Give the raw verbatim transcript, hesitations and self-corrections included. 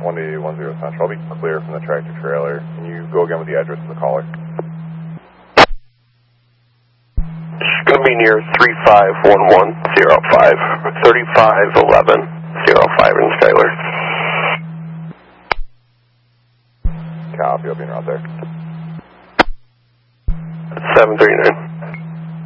one eight one zero Central. I'll be clear from the tractor trailer. Can you go again with the address of the caller? It's going to be near three five one one zero five, thirty-five eleven zero five in Skyler. Copy, I'll be around there. seven three nine.